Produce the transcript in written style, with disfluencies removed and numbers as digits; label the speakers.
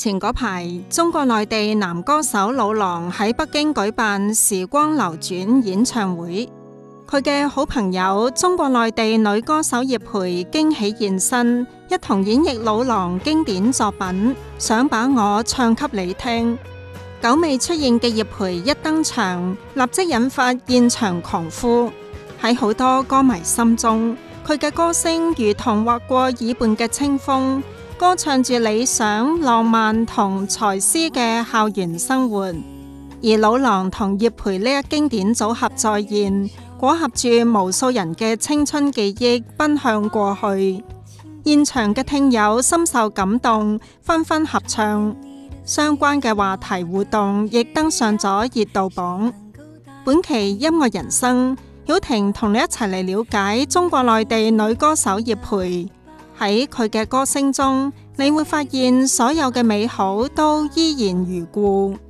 Speaker 1: 前嗰排，中國內地男歌手老狼喺北京舉辦《時光流轉》演唱會，佢嘅好朋友中國內地女歌手葉蓓驚喜現身，一同演繹老狼經典作品《想把我唱給你聽》。久未出現嘅葉蓓一登場，立即引發現場狂呼。喺好多歌迷心中，佢嘅歌聲如同劃過耳畔嘅清風，歌唱住理想、浪漫同才思嘅校園生活。而老狼同葉蓓呢一經典組合再現，裹挾住無數人嘅青春記憶，奔向過去。現場嘅聽友深受感動，紛紛合唱。相關嘅話題互動亦登上咗熱度榜。本期音樂人生，曉婷同你一齊嚟了解中國內地女歌手葉蓓。喺佢嘅歌聲中，你會發現所有嘅美好都依然如故。